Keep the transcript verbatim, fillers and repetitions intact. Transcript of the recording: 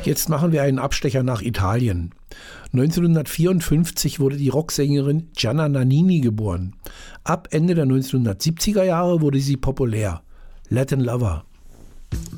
Jetzt machen wir einen Abstecher nach Italien. neunzehnhundertvierundfünfzig wurde die Rocksängerin Gianna Nannini geboren. Ab Ende der neunzehnhundertsiebziger Jahre wurde sie populär. Latin Lover.